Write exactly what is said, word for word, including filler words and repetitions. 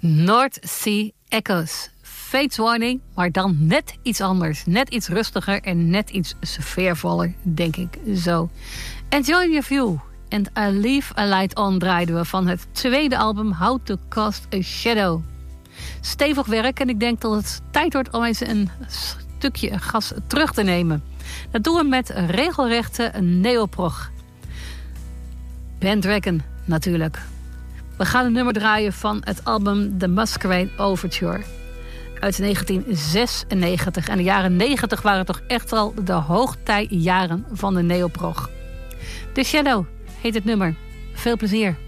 North Sea Echoes. Fates Warning, maar dan net iets anders. Net iets rustiger en net iets sfeervoller, denk ik zo. Enjoy your view. And I Leave a Light On draaiden we van het tweede album How to Cast a Shadow. Stevig werk en ik denk dat het tijd wordt om eens een stukje gas terug te nemen. Dat doen we met regelrechte neoprog. Pendragon natuurlijk. We gaan een nummer draaien van het album The Masquerade Overture uit negentien zesennegentig. En de jaren negentig waren toch echt wel de hoogtijjaren van de neoprog. The Shadow heet het nummer. Veel plezier.